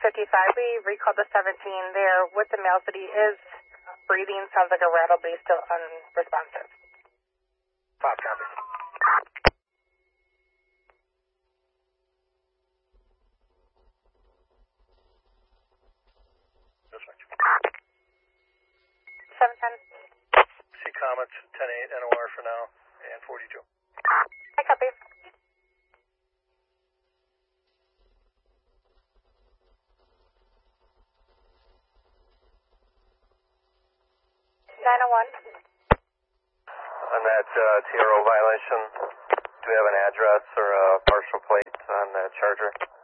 We recalled the 17 there with the male city is breathing. Sounds like a rattle, but he's still unresponsive. 5 copy. Dispatch. 710. See Comets, 10-8 NOR for now, and 42. I copy. 901. On that TRO violation, do we have an address or a partial plate on that Charger?